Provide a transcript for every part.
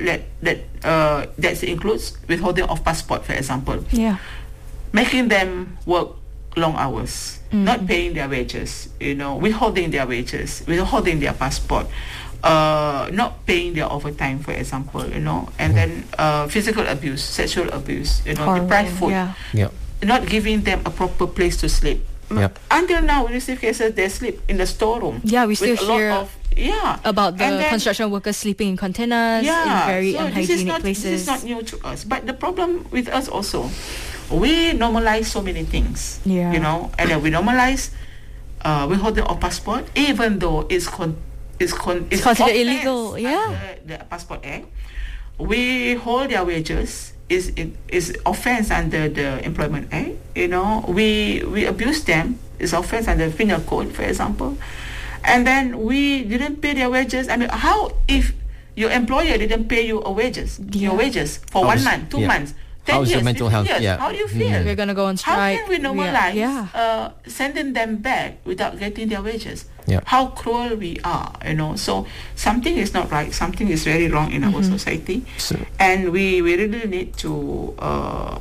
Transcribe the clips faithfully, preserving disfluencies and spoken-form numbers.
that that uh, that includes withholding of passport, for example. Yeah. Making them work long hours, mm. not paying their wages, you know, withholding their wages, withholding their passport, uh, not paying their overtime, for example, you know, and mm. then uh, physical abuse, sexual abuse, you know, Horrible. deprived food, Yeah. Yep. not giving them a proper place to sleep. Yep. Until now, we receive cases they sleep in the storeroom. Yeah, we still with a lot hear of, yeah. about the And then- construction workers sleeping in containers yeah, in very so unhygienic this is not, places. This is not new to us. But the problem with us also, we normalize so many things. Yeah. You know, and then we normalize uh, withholding of passport, even though it's con, it's con, It's considered offense illegal, yeah. under the Passport Act. We hold their wages. Is is offense under the Employment Act. You know, we we abuse them. It's offense under the Penal Code, for example. And then we didn't pay their wages. I mean, how if your employer didn't pay you a wages, Yeah. your wages for How's- one month, two yeah. months, ten How's years, your mental fifteen health? years, Yeah. how do you feel? Mhm. We're gonna go on How strike. can we normalize Yeah. uh, sending them back without getting their wages? Yeah. How cruel we are, you know. So something is not right. Something is very wrong in our society, So- and we, we really need to uh,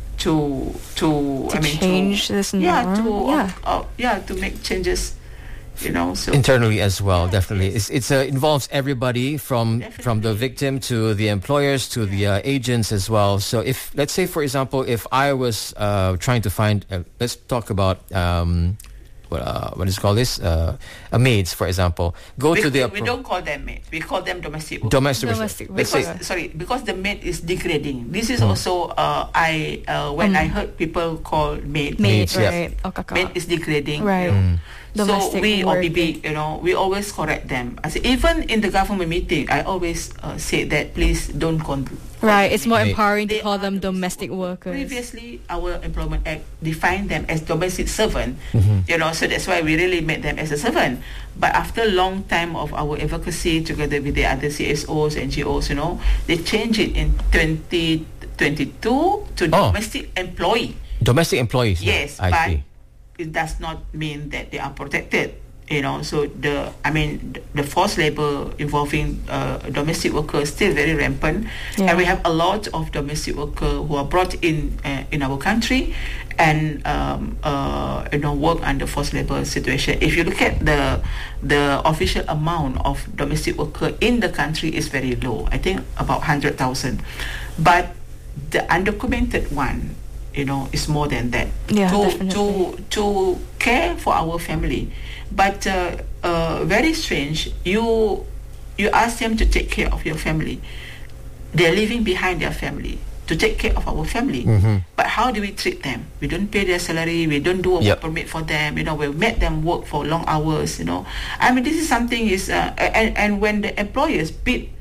to to, To I mean change to, this yeah norm. to uh, Yeah. uh, yeah to make changes, you know. So Internally as well, Yes, definitely. yes. It's it's uh, involves everybody from from the Definitely. victim to the employers to the uh, agents as well. So if let's say, for example, if I was uh, trying to find, uh, let's talk about um, what uh, what is it called this uh, a maids, for example, go we, to the we don't call them maids. We call them domestic workers. domestic. Domestic Let's because say sorry, because the maid is degrading. This Hmm. is also uh, I uh, when Um, I heard people call maid Maid, Maids, yeah. right? Oh, kaka. maid is degrading. Right. You know. So Domestic we work. O B B, you know, we always correct them. I say, even in the government meeting, I always uh, say that please don't con. Right, it's more Maid. empowering to They call are them domestic workers. Previously, our Employment Act defined them as domestic servant, Mhm. you know, so that's why we really made them as a servant. But after a long time of our advocacy together with the other C S Os, N G Os, you know, they changed it in twenty twenty-two to Oh. domestic employee. domestic employees. Yes, I but see. it does not mean that they are protected. You know, so the I mean th- the forced labor involving uh, domestic workers still very rampant, Yeah. and we have a lot of domestic workers who are brought in uh, in our country, and um, uh, you know work under forced labor situation. If you look at the the official amount of domestic worker in the country is very low. I think about hundred thousand, but the undocumented one, you know, is more than that. Yeah, to definitely. to to care for our family, but uh, uh, very strange. You you ask them to take care of your family. They're leaving behind their family to take care of our family. Mhm. But how do we treat them? We don't pay their salary. We don't do a Yep. work permit for them. You know, we make them work for long hours. You know, I mean, this is something is uh, and and when the employers beat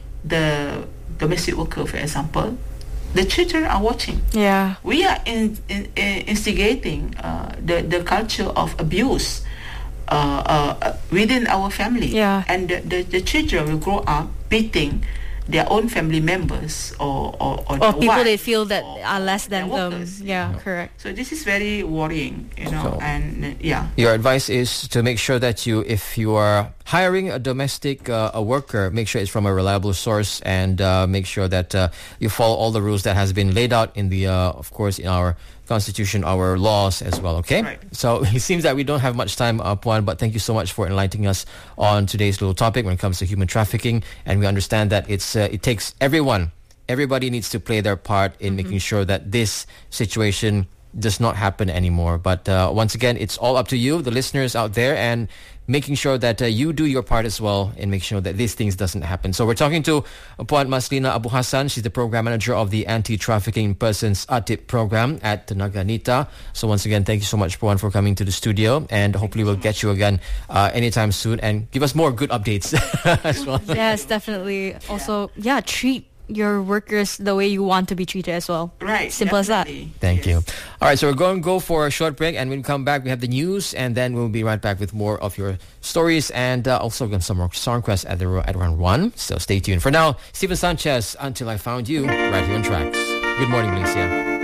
the domestic worker, for example, the children are watching. Yeah. We are in, in, in instigating uh, the the culture of abuse uh, uh, within our family. Yeah. And the, the, the children will grow up beating their own family members or or, or, Or their people they wife feel that or- are less their than them. workers. Yeah, correct. So this is very worrying, you know, So- and uh, yeah. Your advice is to make sure that you, if you are hiring a domestic uh, a worker, make sure it's from a reliable source, and uh, make sure that uh, you follow all the rules that has been laid out in the, uh, of course, in our constitution, our laws as well. Okay. Right. So it seems that we don't have much time, uh, Puan, but thank you so much for enlightening us on today's little topic when it comes to human trafficking, and we understand that it's uh, it takes everyone, everybody needs to play their part in making sure that this situation does not happen anymore. But uh, once again, it's all up to you, the listeners out there, and making sure that uh, you do your part as well in making sure that these things doesn't happen. So we're talking to Puan Maslina Abu Hassan. She's the program manager of the Anti-Trafficking Persons A T I P program at Tenaga Nita. So once again, thank you so much, Puan, for coming to the studio, and hopefully we'll get you again uh, anytime soon and give us more good updates as well. Yes, definitely. Also, yeah, treat your workers the way you want to be treated as well. Right. Simple as that. definitely. Thank Yes. you. All right, so we're going to go for a short break, and when we come back, we have the news, and then we'll be right back with more of your stories, and uh, also we're going to some more song requests at, the, at around one. So stay tuned. For now, Stephen Sanchez, Until I Found You, right here on Tracks. Good morning, Malaysia.